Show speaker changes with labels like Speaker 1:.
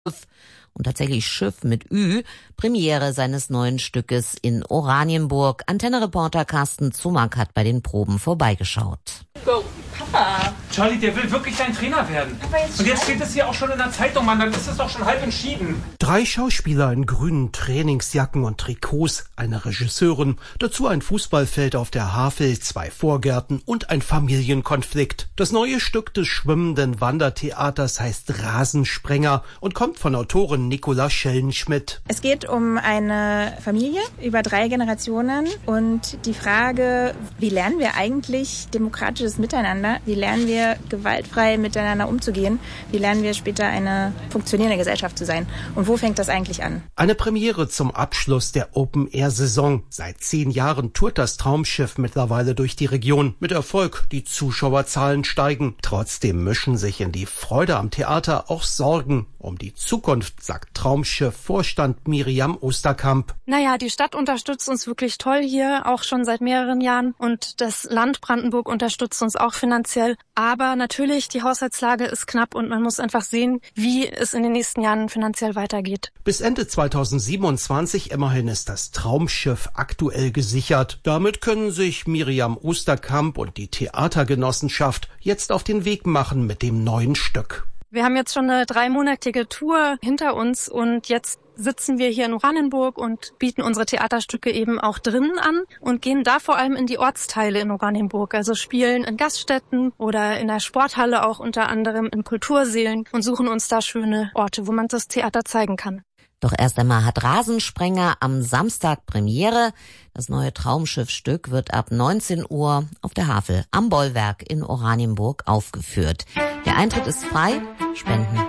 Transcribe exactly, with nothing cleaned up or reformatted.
Speaker 1: Und tatsächlich Schiff mit Ü, Premiere seines neuen Stückes in Oranienburg. Antenne-Reporter Carsten Zumack hat bei den Proben vorbeigeschaut.
Speaker 2: Go, Papa!
Speaker 3: Charlie, der will wirklich dein Trainer werden.
Speaker 2: Papa, jetzt
Speaker 3: Und jetzt steht es hier auch schon in der Zeitung, Mann, dann ist es doch schon halb entschieden.
Speaker 4: Drei Schauspieler in grünen Trainingsjacken und Trikots, eine Regisseurin, dazu ein Fußballfeld auf der Havel, zwei Vorgärten und ein Familienkonflikt. Das neue Stück des schwimmenden Wandertheaters heißt Rasensprenger und kommt von Autorin Nicola Schellenschmidt.
Speaker 5: Es geht um eine Familie über drei Generationen und die Frage, wie lernen wir eigentlich demokratisches Miteinander? Wie lernen wir gewaltfrei miteinander umzugehen? Wie lernen wir später eine funktionierende Gesellschaft zu sein? Und wo fängt das eigentlich an?
Speaker 4: Eine Premiere zum Abschluss der Open-Air-Saison. Seit zehn Jahren tourt das Traumschiff mittlerweile durch die Region. Mit Erfolg, die Zuschauerzahlen steigen. Trotzdem mischen sich in die Freude am Theater auch Sorgen um die Zukunft, sagt Traumschiff-Vorstand Miriam Osterkamp.
Speaker 6: Naja, die Stadt unterstützt uns wirklich toll hier, auch schon seit mehreren Jahren. Und das Land Brandenburg unterstützt uns auch finanziell. Aber natürlich, die Haushaltslage ist knapp und man muss einfach sehen, wie es in den nächsten Jahren finanziell weitergeht.
Speaker 4: Bis Ende zweitausendsiebenundzwanzig immerhin ist das Traumschiff aktuell gesichert. Damit können sich Miriam Osterkamp und die Theatergenossenschaft jetzt auf den Weg machen mit dem neuen Stück.
Speaker 6: Wir haben jetzt schon eine dreimonatige Tour hinter uns und jetzt sitzen wir hier in Oranienburg und bieten unsere Theaterstücke eben auch drinnen an und gehen da vor allem in die Ortsteile in Oranienburg, also spielen in Gaststätten oder in der Sporthalle auch unter anderem in Kultursälen und suchen uns da schöne Orte, wo man das Theater zeigen kann.
Speaker 1: Doch erst einmal hat Rasensprenger am Samstag Premiere. Das neue Traumschiffstück wird ab neunzehn Uhr auf der Havel am Bollwerk in Oranienburg aufgeführt. Der Eintritt ist frei, Spenden